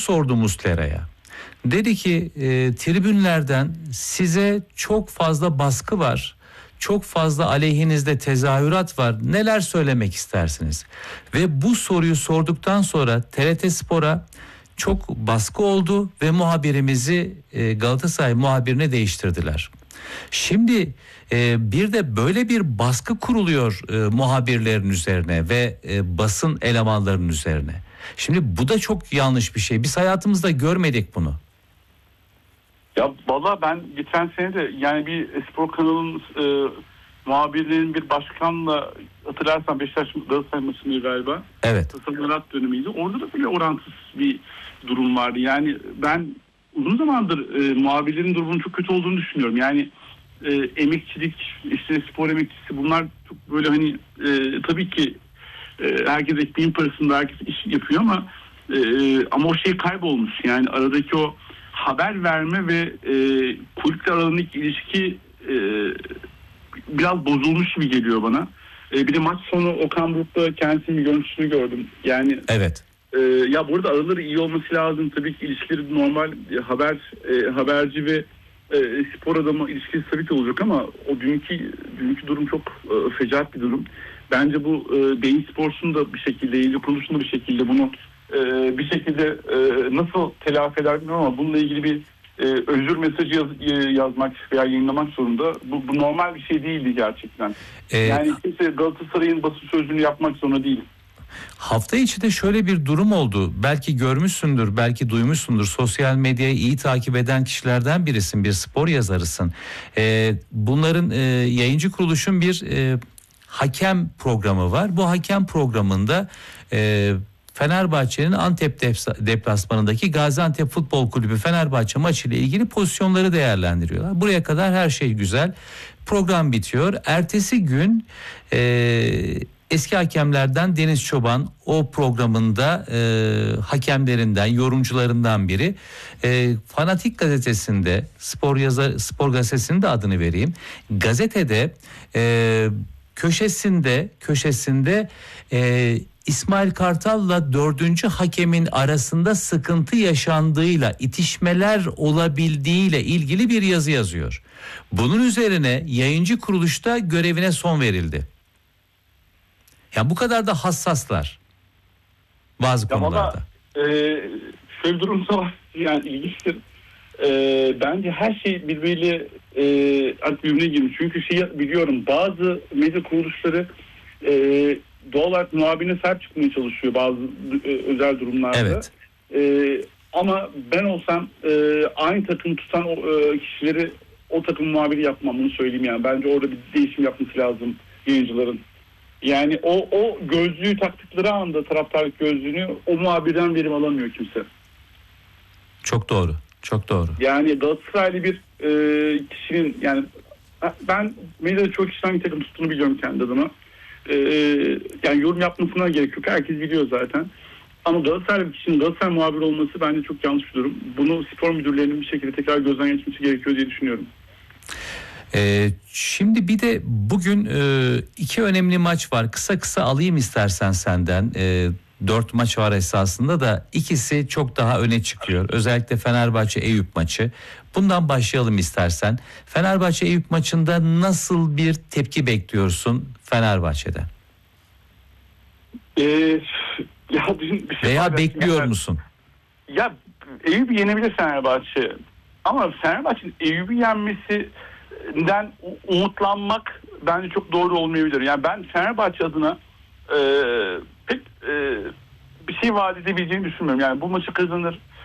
sordu Muslera'ya. Dedi ki tribünlerden size çok fazla baskı var. Çok fazla aleyhinizde tezahürat var. Neler söylemek istersiniz? Ve bu soruyu sorduktan sonra TRT Spor'a çok baskı oldu ve muhabirimizi Galatasaray muhabirine değiştirdiler. Şimdi bir de böyle bir baskı kuruluyor muhabirlerin üzerine ve basın elemanlarının üzerine. Şimdi bu da çok yanlış bir şey. Biz hayatımızda görmedik bunu. Ya valla ben geçen sene de yani bir spor kanalının muhabirlerinin bir başkanla, hatırlarsan Beşiktaş Galatasaray maçıydı galiba. Evet. Tasarruat dönemiydi. Orada da böyle orantısız bir durum vardı. Yani ben uzun zamandır muhabirlerin durumunun çok kötü olduğunu düşünüyorum. Yani emekçilik, işte spor emekçisi, bunlar çok böyle hani tabii ki herkes ekmeğin parasında, herkes iş yapıyor ama o şey kaybolmuş. Yani aradaki o haber verme ve kulüple aralarındaki ilişki biraz bozulmuş gibi geliyor bana. Bir de maç sonu Okan Buruk'ta kendisinin görüntüsünü gördüm. Yani evet. Ya burada araları iyi olması lazım. Tabii ki ilişkileri normal, haberci ve spor adamı ilişkisi tabii ki olacak ama o dünkü durum çok fecaat bir durum. Bence bu Beyin Spor'sun da bir şekilde, yayıncı kuruluşun da bir şekilde bunu bir şekilde nasıl telafi eder bilmiyorum ama bununla ilgili bir özür mesajı yazmak veya yayınlamak zorunda. Bu normal bir şey değildi gerçekten. Yani kimse Galatasaray'ın basın sözcülüğünü yapmak zorunda değil. Hafta içi de şöyle bir durum oldu. Belki görmüşsündür, belki duymuşsundur. Sosyal medyayı iyi takip eden kişilerden birisin, bir spor yazarısın. Bunların yayıncı kuruluşun bir hakem programı var. Bu hakem programında Fenerbahçe'nin Antep deplasmanındaki Gaziantep Futbol Kulübü Fenerbahçe maçı ile ilgili pozisyonları değerlendiriyorlar. Buraya kadar her şey güzel. Program bitiyor. Ertesi gün eski hakemlerden Deniz Çoban o programında hakemlerinden, yorumcularından biri. Fanatik gazetesinde, Spor gazetesinin de adını vereyim. Gazetede köşesinde İsmail Kartal'la 4. hakemin arasında sıkıntı yaşandığıyla, itişmeler olabildiğiyle ilgili bir yazı yazıyor. Bunun üzerine yayıncı kuruluşta görevine son verildi. Ya bu kadar da hassaslar bazı konularda. Şöyle bir durum da var, yani ilginçtir. Bence her şey birbiriyle artık birbirine girmiş. Çünkü biliyorum, bazı medya kuruluşları doğal olarak muhabirine sahip çıkmaya çalışıyor bazı özel durumlarda. Evet. Ama ben olsam aynı takımı tutan kişileri o takım muhabiri yapmam, bunu söyleyeyim yani. Bence orada bir değişim yapması lazım yayıncıların. Yani o gözlüğü taktıkları anda, taraftarlık gözlüğünü, o muhabirden verim alamıyor kimse. Çok doğru. Çok doğru. Yani Galatasaraylı bir kişinin, yani ben medyada çok kişiden bir takım tuttuğunu biliyorum kendi adıma. Yani yorum yapmasına gerek yok. Herkes biliyor zaten. Ama Galatasaraylı bir kişinin Galatasaray muhabiri olması bence çok yanlış bir durum. Bunu spor müdürlerinin bir şekilde tekrar gözden geçmesi gerekiyor diye düşünüyorum. Şimdi bir de bugün 2 önemli maç var. Kısa alayım istersen senden. 4 maç var esasında da ikisi çok daha öne çıkıyor. Özellikle Fenerbahçe-Eyüp maçı. Bundan başlayalım istersen. Fenerbahçe-Eyüp maçında nasıl bir tepki bekliyorsun Fenerbahçe'den? Veya bekliyor musun? Ya Eyüp'ü yenebilir Fenerbahçe. Ama Fenerbahçe'nin Eyüp'ü yenmesinden umutlanmak bence çok doğru olmayabilir. Yani ben Fenerbahçe adına pek bir şey vaat edebileceğini düşünmüyorum. Yani bu maçı kazanır,